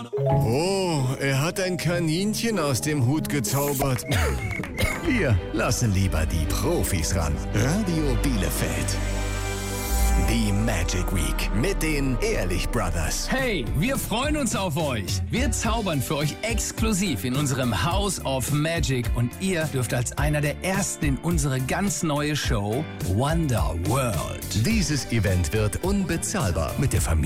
Oh, er hat ein Kaninchen aus dem Hut gezaubert. Wir lassen lieber die Profis ran. Radio Bielefeld. Die Magic Week mit den Ehrlich Brothers. Hey, wir freuen uns auf euch. Wir zaubern für euch exklusiv in unserem House of Magic und ihr dürft als einer der Ersten in unsere ganz neue Show Wonder World. Dieses Event wird unbezahlbar mit der Familie